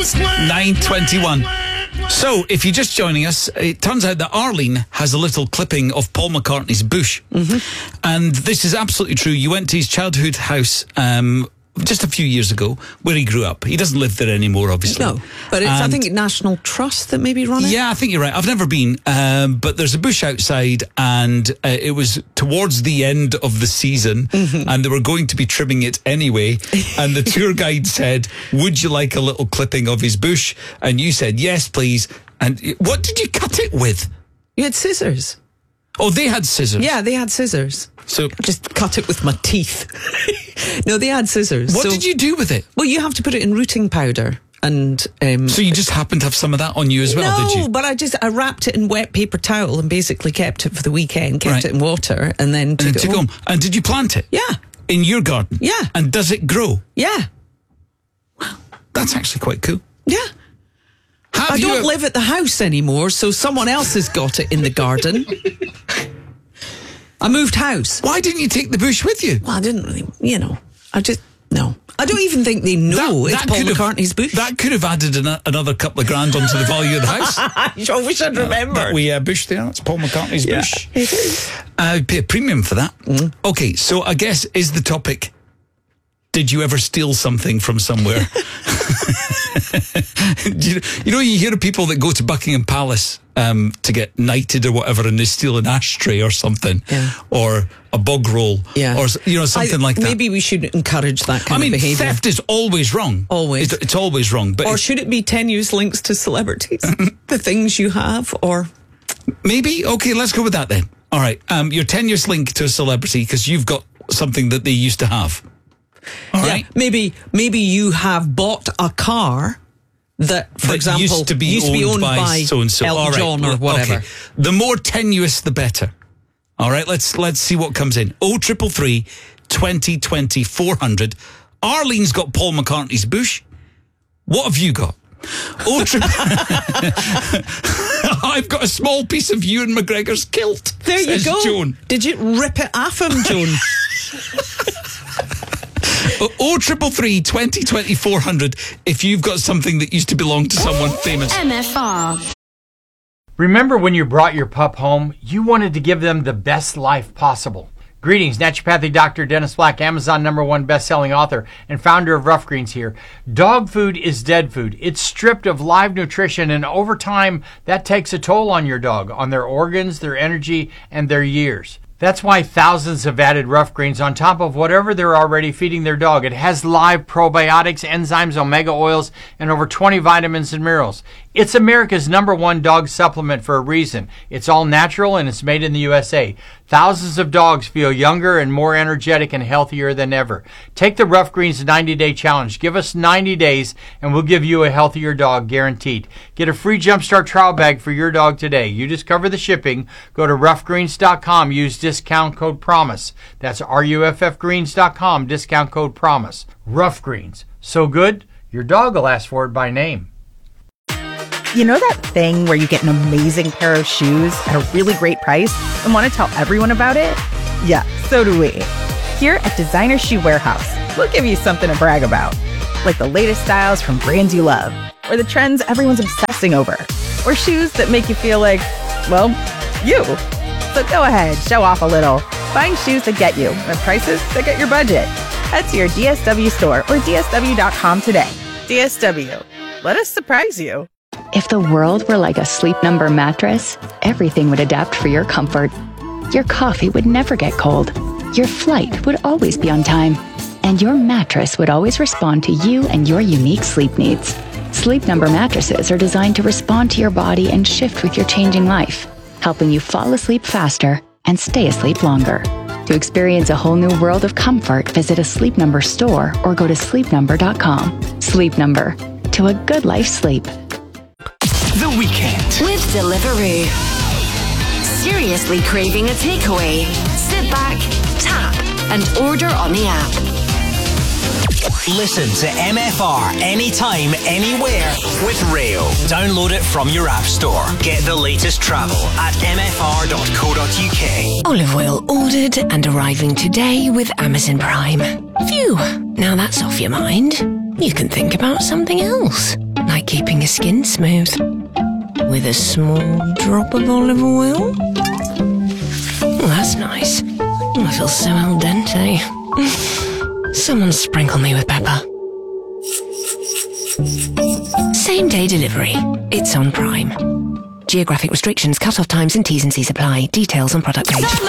9:21. So, if you're just joining us, it turns out that Arlene has a little clipping of Paul McCartney's Bush. Mm-hmm. And this is absolutely true. You went to his childhood house just a few years ago, where he grew up. He doesn't live there anymore, obviously. No, but it's, I think, National Trust that maybe run it. Yeah, I think you're right. I've never been, but there's a bush outside, and it was towards the end of the season, and they were going to be trimming it anyway, and the tour guide said, would you like a little clipping of his bush? And you said, yes, please. And what did you cut it with? You had scissors. Oh, they had scissors? Yeah, they had scissors. So I just cut it with my teeth. No, they had scissors. What did you do with it? Well, you have to put it in rooting powder. And so you just happened to have some of that on you as well, did you? No, but I wrapped it in wet paper towel and basically kept it for the weekend, kept it in water, and then took it home. And did you plant it? Yeah. In your garden? Yeah. And does it grow? Yeah. Wow. That's actually quite cool. Yeah. I don't live at the house anymore, so someone else has got it in the garden. I moved house. Why didn't you take the bush with you? Well, I didn't really, no. I don't even think they know it's Paul McCartney's bush. That could have added another couple of grand onto the value of the house. I wish I'd remembered. That wee bush there, that's Paul McCartney's bush. It is. Pay a premium for that. Mm. Okay, so I guess is the topic, did you ever steal something from somewhere? You hear of people that go to Buckingham Palace to get knighted or whatever, and they steal an ashtray or something, or a bog roll, or something like that. Maybe we should encourage that kind of behaviour. Theft is always wrong. Always, it's always wrong. But should it be tenuous links to celebrities? The things you have, or maybe let's go with that then. All right, your tenuous link to a celebrity because you've got something that they used to have. All right. Maybe you have bought a car that, for example, used to be owned by so and so, Elton John or whatever. Okay. The more tenuous, the better. All right, let's see what comes in. 0333 2020 400. Arlene's got Paul McCartney's bush. What have you got? I've got a small piece of Ewan McGregor's kilt. There you go. Joan. Did you rip it off him, Joan? 0333 2020 400 if you've got something that used to belong to someone famous. MFR. Remember when you brought your pup home, you wanted to give them the best life possible. Greetings, naturopathic Dr. Dennis Black, Amazon #1 best-selling author and founder of Rough Greens here. Dog food is dead food. It's stripped of live nutrition, and over time, that takes a toll on your dog, on their organs, their energy, and their years. That's why thousands have added Rough Greens on top of whatever they're already feeding their dog. It has live probiotics, enzymes, omega oils, and over 20 vitamins and minerals. It's America's #1 dog supplement for a reason. It's all natural and it's made in the USA. Thousands of dogs feel younger and more energetic and healthier than ever. Take the Rough Greens 90-day challenge. Give us 90 days and we'll give you a healthier dog guaranteed. Get a free Jumpstart trial bag for your dog today. You just cover the shipping. Go to roughgreens.com. Use discount code PROMISE. That's ruffgreens.com. Discount code PROMISE. Rough Greens. So good, your dog will ask for it by name. You know that thing where you get an amazing pair of shoes at a really great price and want to tell everyone about it? Yeah, so do we. Here at Designer Shoe Warehouse, we'll give you something to brag about. Like the latest styles from brands you love, or the trends everyone's obsessing over, or shoes that make you feel like, well, you. So go ahead, show off a little. Find shoes that get you at prices that get your budget. Head to your DSW store or DSW.com today. DSW. Let us surprise you. If the world were like a Sleep Number mattress, everything would adapt for your comfort. Your coffee would never get cold. Your flight would always be on time. And your mattress would always respond to you and your unique sleep needs. Sleep Number mattresses are designed to respond to your body and shift with your changing life, helping you fall asleep faster and stay asleep longer. To experience a whole new world of comfort, visit a Sleep Number store or go to sleepnumber.com. Sleep Number. To a good life's sleep. The Weekend with Deliveroo. Seriously craving a takeaway? Sit back, tap, and order on the app. Listen to MFR anytime, anywhere with Rail. Download it from your app store. Get the latest travel at mfr.co.uk. Olive oil ordered and arriving today with Amazon Prime. Phew, now that's off your mind. You can think about something else. like keeping your skin smooth. With a small drop of olive oil. Oh, that's nice. Oh, I feel so al dente. Someone sprinkle me with pepper. Same day delivery. It's on Prime. Geographic restrictions, cut-off times and T's and C's apply. Details on product page.